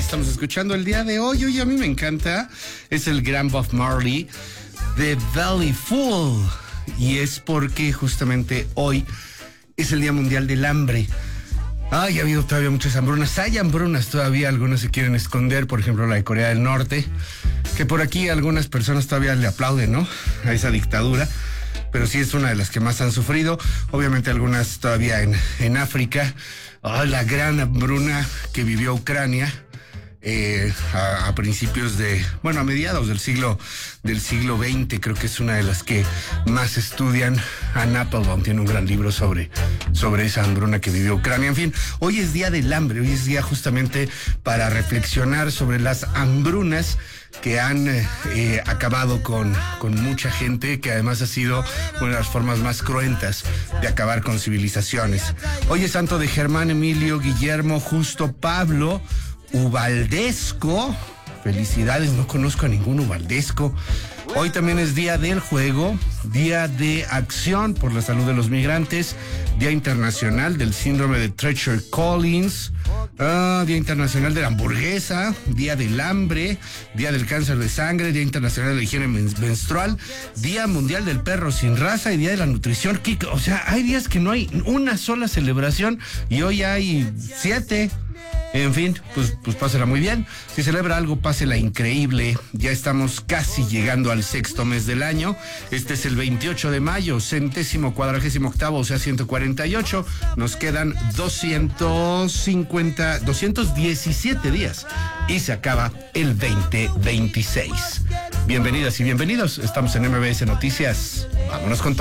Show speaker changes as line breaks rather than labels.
estamos escuchando el día de hoy. Oye, a mí me encanta. Es el gran Bob Marley de Valley Full. Y es porque justamente hoy es el Día Mundial del Hambre. Ay, ha habido todavía muchas hambrunas. Hay hambrunas todavía, algunas se quieren esconder, por ejemplo la de Corea del Norte, que por aquí algunas personas todavía le aplauden, ¿no?, a esa dictadura, pero sí es una de las que más han sufrido. Obviamente algunas todavía en África. La gran hambruna que vivió Ucrania a principios a mediados del siglo XX, creo que es una de las que más estudian. Anne Applebaum tiene un gran libro sobre esa hambruna que vivió Ucrania. En fin, hoy es Día del Hambre, hoy es día justamente para reflexionar sobre las hambrunas que han acabado con mucha gente, que además ha sido una de las formas más cruentas de acabar con civilizaciones. Hoy es santo de Germán, Emilio, Guillermo, Justo, Pablo, Ubaldesco. Felicidades, no conozco a ningún Ubaldesco. Hoy también es Día del Juego, Día de Acción por la Salud de los Migrantes, Día Internacional del Síndrome de Treacher-Collins, Día Internacional de la Hamburguesa, Día del Hambre, Día del Cáncer de Sangre, Día Internacional de la Higiene Menstrual, Día Mundial del Perro Sin Raza y Día de la Nutrición. O sea, hay días que no hay una sola celebración y hoy hay 7. En fin, pues pásela muy bien. Si celebra algo, pásela increíble. Ya estamos casi llegando al sexto mes del año. Este es el 28 de mayo, 148º, o sea, 148. Nos quedan 217 días y se acaba el 2026. Bienvenidas y bienvenidos. Estamos en MBS Noticias. Vámonos con todo.